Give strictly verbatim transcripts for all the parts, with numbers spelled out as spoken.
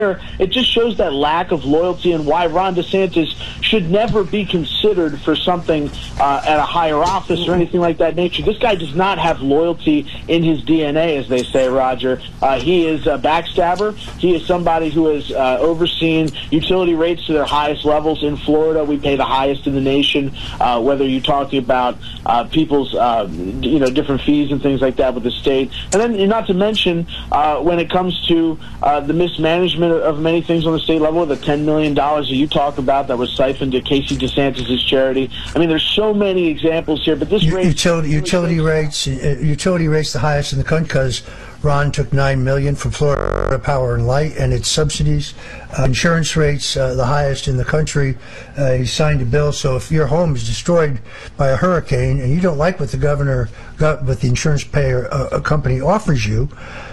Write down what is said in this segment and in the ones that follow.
It just shows that lack of loyalty and why Ron DeSantis should never be considered for something uh, at a higher office or anything like that nature. This guy does not have loyalty in his D N A, as they say, Roger. Uh, he is a backstabber. He is somebody who has uh, overseen utility rates to their highest levels in Florida. We pay the highest in the nation, uh, whether you're talking about uh, people's uh, you know, different fees and things like that with the state. And then not to mention uh, when it comes to uh, the mismanagement of many things on the state level, the ten million dollars that you talk about that was siphoned to Casey DeSantis' charity. I mean, there's so many examples here, but this U- rate... Utility, utility rates, uh, utility rates the highest in the country because Ron took nine million dollars from Florida Power and Light and its subsidies. Uh, insurance rates, uh, the highest in the country. Uh, he signed a bill, so if your home is destroyed by a hurricane and you don't like what the governor, got, what the insurance payer uh, company offers you,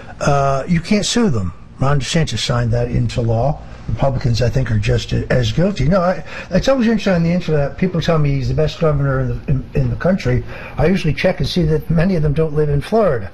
uh, you can't sue them. Ron DeSantis signed that into law. Republicans, I think, are just as guilty. No, I, it's always interesting on the internet. People tell me he's the best governor in the, in, in the country. I usually check and see that many of them don't live in Florida.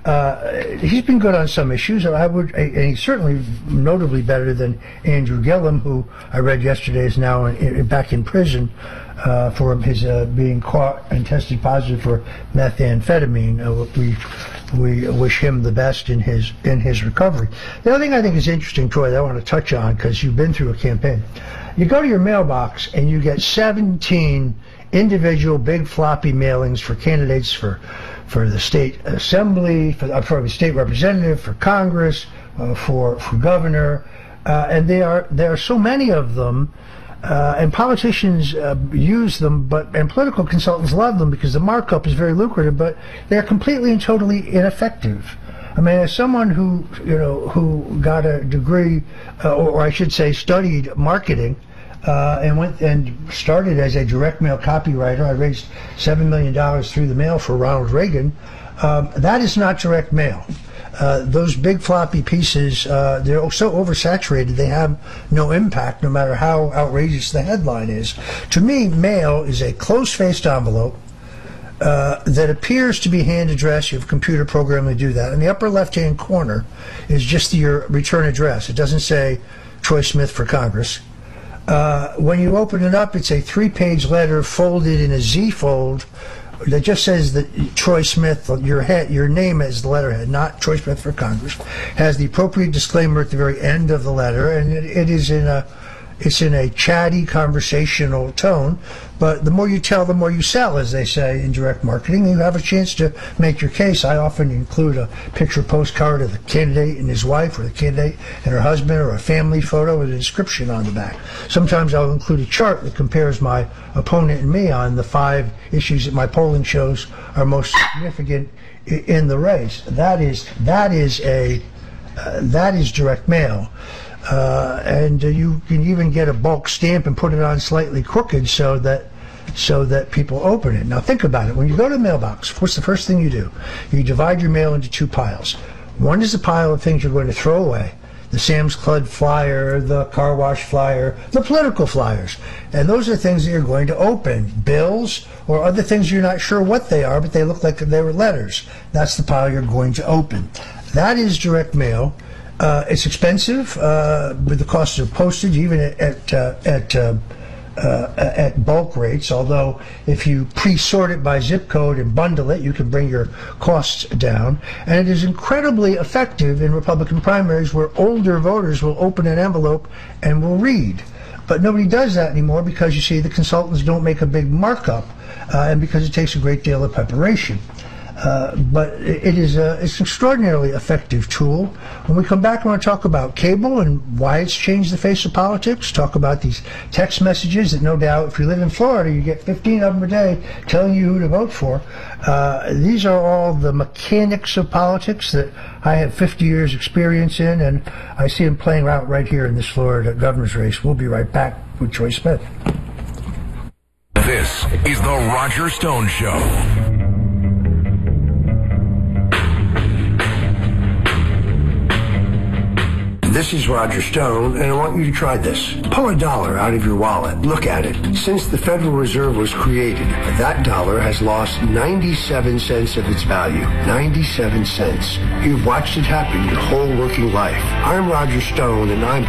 Uh, he's been good on some issues, and I would, and he's certainly notably better than Andrew Gillum, who I read yesterday is now in, in, back in prison uh, for his uh, being caught and tested positive for methamphetamine. Uh, we we wish him the best in his in his recovery. The other thing I think is interesting, Troy, that I want to touch on because you've been through a campaign. You go to your mailbox and you get seventeen individual big floppy mailings for candidates for for the state assembly, for, uh, for the state representative, for Congress, uh, for for governor, uh, and they are there are so many of them. Uh, and politicians uh, use them, but and political consultants love them because the markup is very lucrative. But they're completely and totally ineffective. I mean, as someone who you know who got a degree, uh, or, or I should say, studied marketing, uh, and went and started as a direct mail copywriter. I raised seven million dollars through the mail for Ronald Reagan. Um, that is not direct mail. Uh, those big floppy pieces, uh, they're so oversaturated they have no impact no matter how outrageous the headline is. To me, mail is a close-faced envelope uh, that appears to be hand addressed. You have a computer program to do that. In the upper left-hand corner is just your return address. It doesn't say Troy Smith for Congress. Uh, when you open it up, it's a three-page letter folded in a Z-fold that just says that Troy Smith, your head, your name as the letterhead, not Troy Smith for Congress, has the appropriate disclaimer at the very end of the letter, and it, it is in a, it's in a chatty, conversational tone. But the more you tell, the more you sell, as they say in direct marketing. You have a chance to make your case. I often include a picture postcard of the candidate and his wife, or the candidate and her husband, or a family photo with a description on the back. Sometimes I'll include a chart that compares my opponent and me on the five issues that my polling shows are most significant in the race. That is that is a uh, that is direct mail. Uh, and uh, you can even get a bulk stamp and put it on slightly crooked so that so that people open it. Now think about it. When you go to the mailbox, what's the first thing you do? You divide your mail into two piles. One is the pile of things you're going to throw away. The Sam's Club flyer, the car wash flyer, the political flyers. And those are things that you're going to open. Bills or other things you're not sure what they are, but they look like they were letters. That's the pile you're going to open. That is direct mail. Uh, it's expensive uh, with the cost of postage, even at at, uh, at uh, uh, at bulk rates. Although if you pre-sort it by zip code and bundle it, you can bring your costs down. And it is incredibly effective in Republican primaries, where older voters will open an envelope and will read. But nobody does that anymore because, you see, the consultants don't make a big markup, uh, and because it takes a great deal of preparation. Uh, but it is a, it's an extraordinarily effective tool. When we come back, I want to talk about cable and why it's changed the face of politics, talk about these text messages that no doubt, if you live in Florida, you get fifteen of them a day telling you who to vote for. Uh, these are all the mechanics of politics that I have fifty years experience in, and I see them playing out right here in this Florida governor's race. We'll be right back with Troy Smith. This is the Roger Stone Show. This is Roger Stone, and I want you to try this. Pull a dollar out of your wallet. Look at it. Since the Federal Reserve was created, that dollar has lost ninety-seven cents of its value. ninety-seven cents. You've watched it happen your whole working life. I'm Roger Stone, and I'm